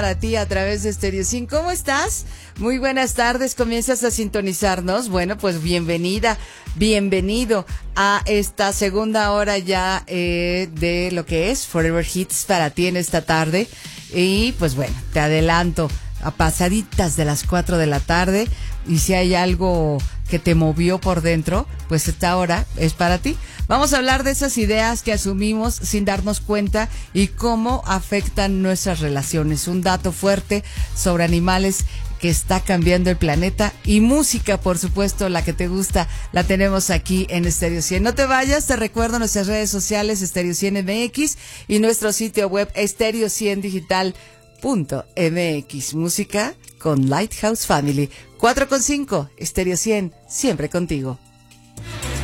Para ti a través de Stereo 100. ¿Cómo estás? Muy buenas tardes. ¿Comienzas a sintonizarnos? Bueno, pues bienvenida, bienvenido a esta segunda hora ya de lo que es Forever Hits para ti en esta tarde. Y pues bueno, te adelanto, a pasaditas de las 4 de la tarde, y si hay algo que te movió por dentro, pues esta hora es para ti. Vamos a hablar de esas ideas que asumimos sin darnos cuenta y cómo afectan nuestras relaciones. Un dato fuerte sobre animales que está cambiando el planeta, y música, por supuesto, la que te gusta, la tenemos aquí en Stereo 100. No te vayas, te recuerdo nuestras redes sociales, Stereo 100 MX, y nuestro sitio web, stereo100digital.mx. Música con Lighthouse Family. 4.5, Stereo 100, siempre contigo.